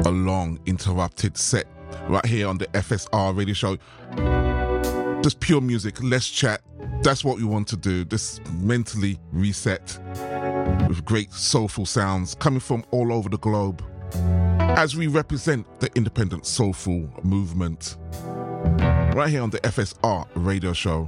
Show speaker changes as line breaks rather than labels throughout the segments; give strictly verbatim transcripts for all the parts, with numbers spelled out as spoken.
a long interrupted set right here on the F S R radio show. Just pure music, less chat. That's what we want to do. Just mentally reset with great soulful sounds coming from all over the globe as we represent the independent soulful movement right here on the F S R radio show.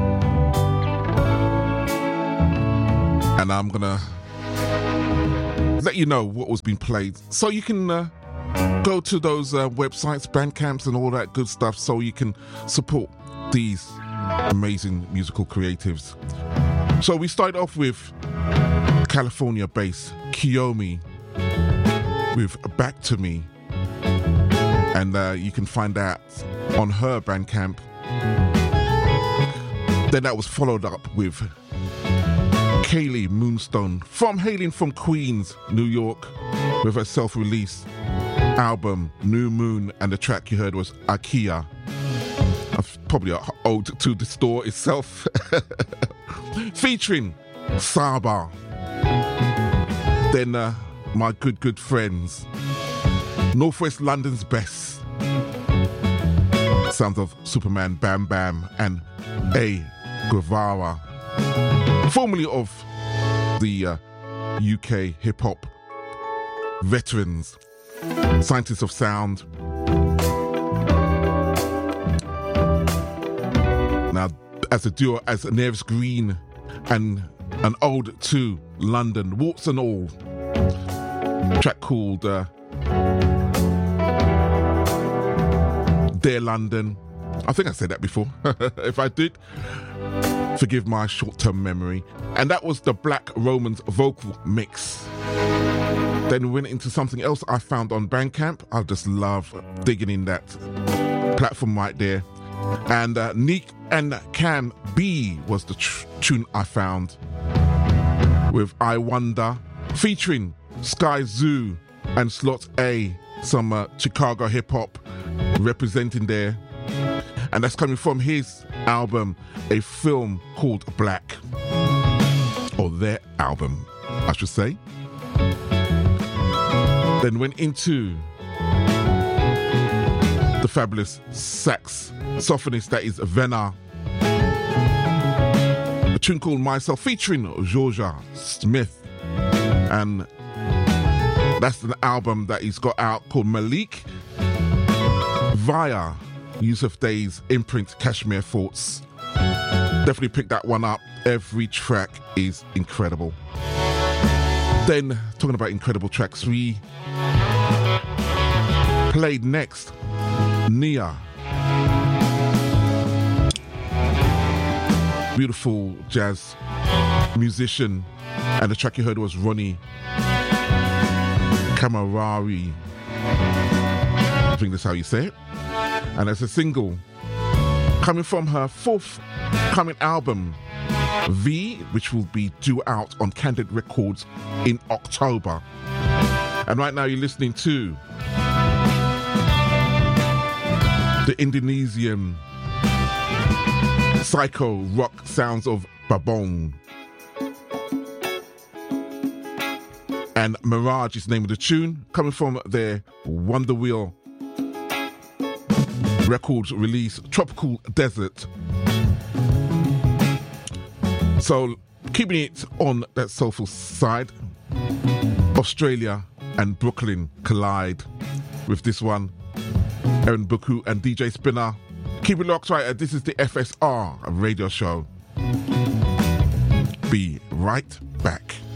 And I'm gonna let you know what was being played so you can uh, go to those uh, websites, Bandcamps and all that good stuff, so you can support these amazing musical creatives. So we start off with California-based Kiyomi with Back to Me, and uh, you can find that on her Bandcamp. Then that was followed up with Kaylee Moonstone, from hailing from Queens, New York, with her self-released album New Moon, and the track you heard was Ikea. Probably an ode to the store itself. Featuring Saba. Then uh, my good, good friends, Northwest London's best, sounds of Superman Bam Bam and A. Guevara, formerly of the uh, U K hip-hop veterans, scientists of sound. Now, as a duo, as Neves Green and an ode to London, warts and all. A track called uh, Dear London. I think I said that before. If I did, forgive my short-term memory. And that was the Black Romans vocal mix. Then we went into something else I found on Bandcamp. I just love digging in that platform right there. And uh, Neek and Cam B was the tr- tune I found with I Wonder, featuring Sky Zoo and Slot A, some uh, Chicago hip-hop representing there. And that's coming from his album, a film called Black, or their album, I should say. Then went into the fabulous sax sophanist that is Venna, a tune called Myself, featuring Georgia Smith, and that's an album that he's got out called Malik via Yusuf Day's imprint Kashmir Thoughts. Definitely pick that one up. Every track is incredible. Then, talking about incredible tracks, we played next Nia, beautiful jazz musician, and the track you heard was Ronnie Camarari. I think that's how you say it. And as a single coming from her fourth coming album, V, which will be due out on Candid Records in October. And right now you're listening to the Indonesian psycho rock sounds of Babong. And Mirage is the name of the tune, coming from their Wonder Wheel Records release, Tropical Desert. So, keeping it on that soulful side, Australia and Brooklyn collide with this one. Aaron Buku and D J Spinner. Keep it locked right. This is the F S R radio show. Be right back.